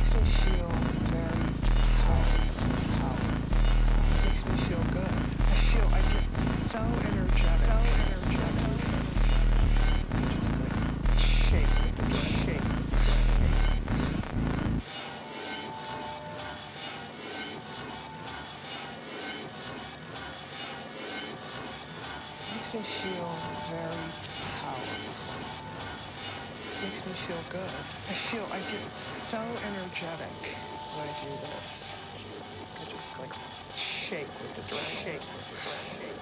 makes me feel very powerful. It makes me feel good. I get so energetic. Just like shake with the shake. Makes me feel very powerful. Makes me feel good. I get so energetic when I do this. I just like shake with the shake.